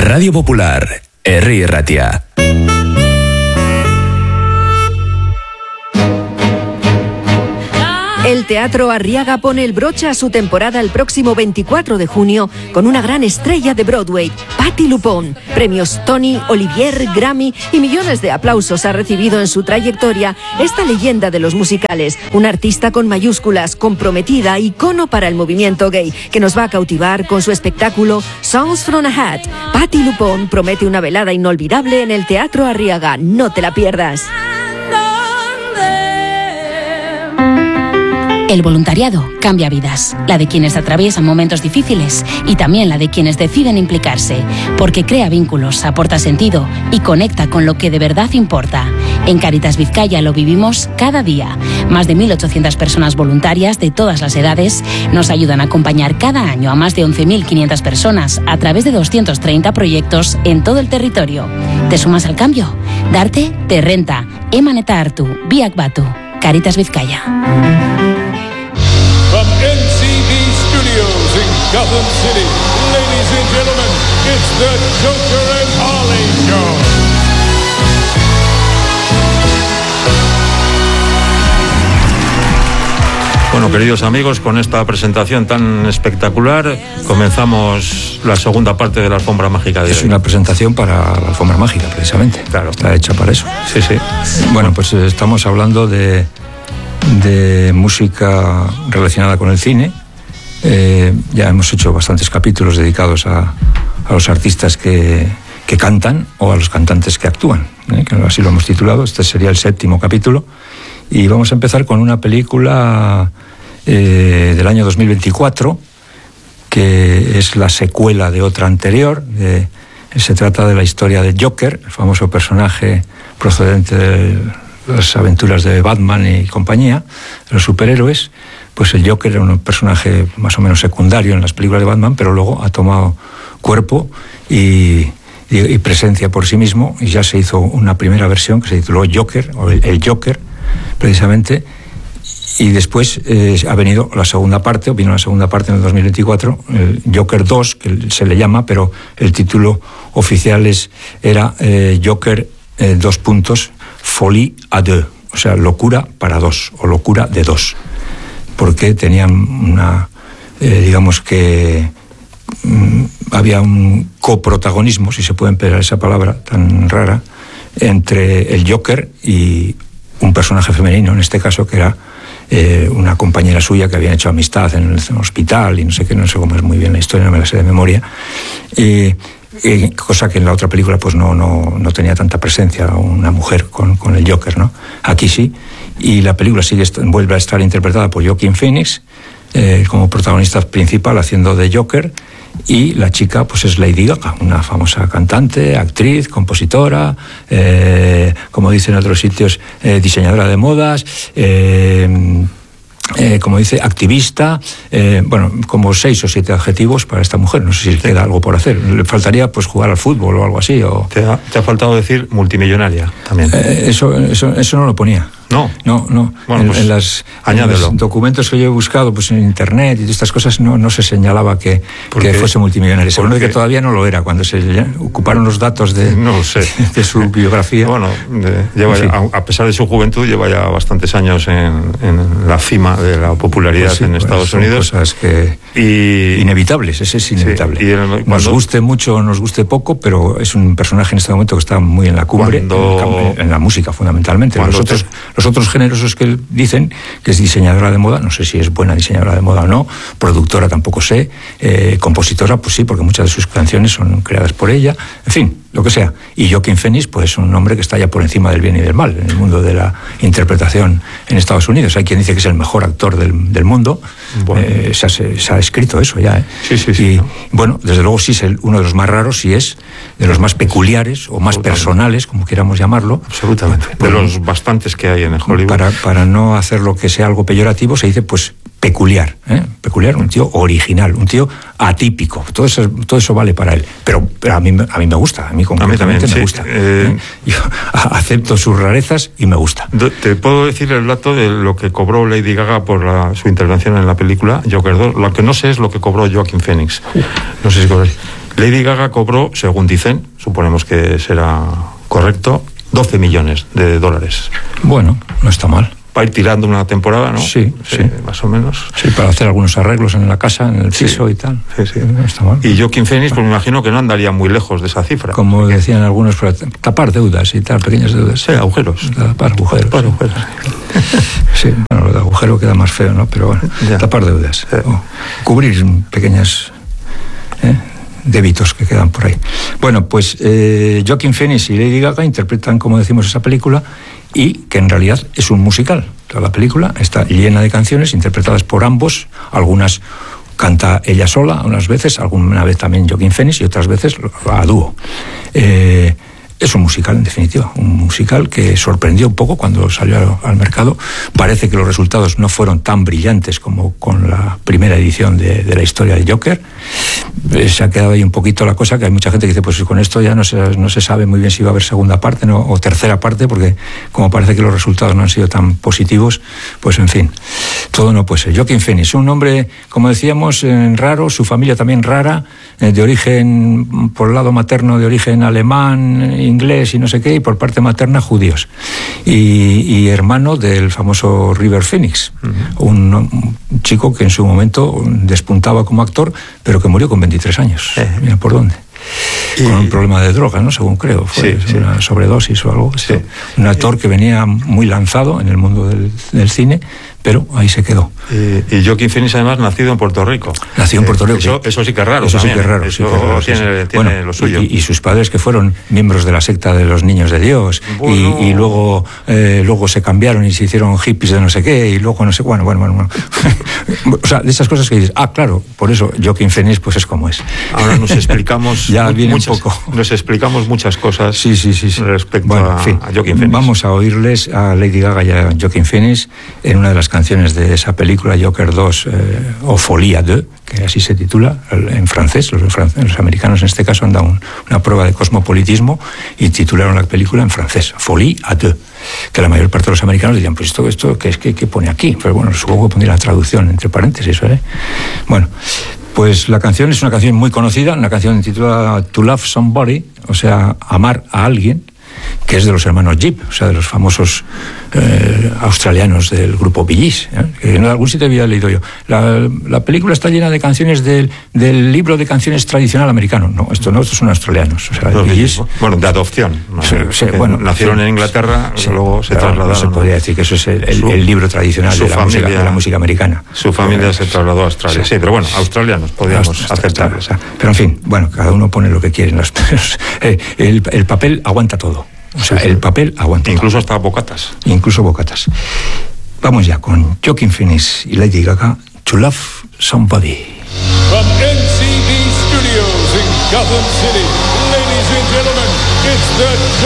Radio Popular, Herri Ratia. El Teatro Arriaga pone el broche a su temporada el próximo 24 de junio con una gran estrella de Broadway, Patti LuPone. Premios Tony, Olivier, Grammy y millones de aplausos ha recibido en su trayectoria esta leyenda de los musicales. Una artista con mayúsculas, comprometida, icono para el movimiento gay, que nos va a cautivar con su espectáculo Songs from a Hat. Patti LuPone promete una velada inolvidable en el Teatro Arriaga. No te la pierdas. El voluntariado cambia vidas, la de quienes atraviesan momentos difíciles y también la de quienes deciden implicarse, porque crea vínculos, aporta sentido y conecta con lo que de verdad importa. En Cáritas Vizcaya lo vivimos cada día. Más de 1.800 personas voluntarias de todas las edades nos ayudan a acompañar cada año a más de 11.500 personas a través de 230 proyectos en todo el territorio. ¿Te sumas al cambio? Darte te renta. Emaneta hartu, biak batu. Cáritas Vizcaya. From NCB Studios in Gotham City, ladies and gentlemen, it's the Joker and Harley Show. Bueno, queridos amigos, con esta presentación tan espectacular, comenzamos la segunda parte de la Alfombra Mágica de hoy. Es una presentación para la Alfombra Mágica, precisamente. Claro. Está hecha para eso. Sí, sí. Bueno, pues estamos hablando de música relacionada con el cine. Ya hemos hecho bastantes capítulos dedicados a los artistas que cantan o a los cantantes que actúan, que así lo hemos titulado. Este sería el 7º capítulo y vamos a empezar con una película del año 2024 que es la secuela de otra anterior. Se trata de la historia de Joker, el famoso personaje procedente de las aventuras de Batman y compañía, de los superhéroes. Pues el Joker era un personaje más o menos secundario en las películas de Batman, pero luego ha tomado cuerpo y presencia por sí mismo, y ya se hizo una primera versión que se tituló Joker, o el Joker, precisamente, y después ha venido la segunda parte, vino la segunda parte en el 2024, el Joker 2, que se le llama, pero el título oficial era Joker, Folie à deux, o sea, locura para dos, o locura de dos, porque tenían una, digamos que había un coprotagonismo, si se puede emplear esa palabra tan rara, entre el Joker y un personaje femenino, en este caso, que era una compañera suya que habían hecho amistad en el hospital y no sé cómo es muy bien la historia, no me la sé de memoria, cosa que en la otra película pues no tenía tanta presencia una mujer con el Joker, ¿no? Aquí sí, y la película vuelve a estar interpretada por Joaquin Phoenix como protagonista principal, haciendo de Joker, y la chica pues es Lady Gaga, una famosa cantante, actriz, compositora, como dicen en otros sitios, diseñadora de modas, como dice, activista, bueno, como 6 o 7 adjetivos para esta mujer. No sé si queda algo por hacer. Le faltaría pues jugar al fútbol o algo así. Te ha faltado decir multimillonaria también. Eso no lo ponía. No. Bueno, en los documentos que yo he buscado pues en internet y todas estas cosas no se señalaba que fuese multimillonario. Seguro que todavía no lo era cuando se ocuparon los datos de su biografía. Bueno, a pesar de su juventud, lleva ya bastantes años en la cima de la popularidad en Estados Unidos. Cosas inevitables, ese es inevitable. Sí, nos guste mucho o nos guste poco, pero es un personaje en este momento que está muy en la cumbre, en la música fundamentalmente. Los otros géneros es que dicen que es diseñadora de moda, no sé si es buena diseñadora de moda o no, productora tampoco sé, compositora pues sí, porque muchas de sus canciones son creadas por ella, en fin, lo que sea. Y Joaquin Phoenix pues es un hombre que está ya por encima del bien y del mal en el mundo de la interpretación en Estados Unidos. Hay quien dice que es el mejor actor del mundo. Bueno. Se ha escrito eso ya. Sí. Y bueno, desde luego sí es uno de los más raros, sí es de los más peculiares o más personales, como queramos llamarlo. Absolutamente. De los bastantes que hay en el Hollywood. Para no hacer lo que sea algo peyorativo, se dice pues peculiar, un tío original, un tío atípico. Todo eso vale para él. Pero a mí me gusta, a mí concretamente me gusta. Yo acepto sus rarezas y me gusta. Te puedo decir el dato de lo que cobró Lady Gaga por su intervención en la película Joker 2. Lo que no sé es lo que cobró Joaquin Phoenix. No sé si cobráis. Lady Gaga cobró, según dicen, suponemos que será correcto, $12 millones. Bueno, no está mal. Para ir tirando una temporada, ¿no? Sí. Más o menos. Sí, para hacer algunos arreglos en la casa, en el piso y tal. Sí. No está mal. Y Joaquin Phoenix, pues me imagino que no andaría muy lejos de esa cifra. Como decían algunos, para tapar deudas y tal, pequeñas deudas. Sí, agujeros. Tapar agujeros. Sí, bueno, lo de agujero queda más feo, ¿no? Pero bueno, tapar deudas. O cubrir pequeñas débitos que quedan por ahí. Bueno, pues Joaquin Phoenix y Lady Gaga interpretan, como decimos, esa película, y que en realidad es un musical. Toda la película está llena de canciones interpretadas por ambos, algunas canta ella sola unas veces, alguna vez también Joaquin Phoenix y otras veces a dúo. Es un musical, en definitiva, un musical que sorprendió un poco cuando salió al mercado. Parece que los resultados no fueron tan brillantes como con la primera edición de la historia de Joker. Se ha quedado ahí un poquito la cosa, que hay mucha gente que dice, pues con esto ya no se sabe muy bien si va a haber segunda parte, ¿no? O tercera parte, porque como parece que los resultados no han sido tan positivos, pues en fin, todo no puede ser. Joaquin Phoenix, un hombre, como decíamos, raro, su familia también rara, de origen, por el lado materno, de origen alemán, inglés y no sé qué, y por parte materna judíos, y hermano del famoso River Phoenix, un chico que en su momento despuntaba como actor, pero que murió con 23 años. Mira por dónde. Con un problema de droga, ¿no? Según creo, fue una sobredosis o algo. Sí. Un actor que venía muy lanzado en el mundo del cine, pero ahí se quedó. Y Joaquin Phoenix, además, nacido en Puerto Rico. Nació en Puerto Rico. Eso sí que es raro. Eso también. Sí que es raro. Eso tiene bueno, lo suyo. Y sus padres, que fueron miembros de la secta de los Niños de Dios, bueno. y luego se cambiaron y se hicieron hippies de no sé qué, y luego no sé. Bueno. O sea, de esas cosas que dices, claro, por eso Joaquin Phoenix pues es como es. Ahora nos explicamos ya viene un poco. Nos explicamos muchas cosas sí. respecto a Joaquin Phoenix. Vamos a oírles a Lady Gaga y a Joaquin Phoenix en una de las canciones de esa película Joker 2, o Folie à deux, que así se titula en francés. Los americanos en este caso han dado una prueba de cosmopolitismo y titularon la película en francés, Folie à deux, que la mayor parte de los americanos dirían, pues esto ¿qué pone aquí? Pero bueno, supongo que pondría la traducción entre paréntesis, ¿vale? Bueno, pues la canción es una canción muy conocida, una canción titulada To Love Somebody, o sea, amar a alguien, que es de los hermanos Gibb, o sea, de los famosos australianos del grupo Bee Gees, que en algún sitio había leído yo. La película está llena de canciones del libro de canciones tradicional americano. No, estos son australianos. O sea, Bee Gees, bueno, de adopción. Bueno, nacieron en Inglaterra, luego se trasladaron. No se podría decir que eso es el libro tradicional de la música americana. Su familia se trasladó a Australia. Sí, pero bueno, australianos podríamos aceptarlo. Pero en fin, bueno, cada uno pone lo que quiere. El papel aguanta todo. O sea, el papel aguanta. Incluso hasta bocatas. Incluso bocatas. Vamos ya con Joaquin Phoenix y Lady Gaga, To Love Somebody. From NCB Studios in Gotham City, ladies and gentlemen, it's the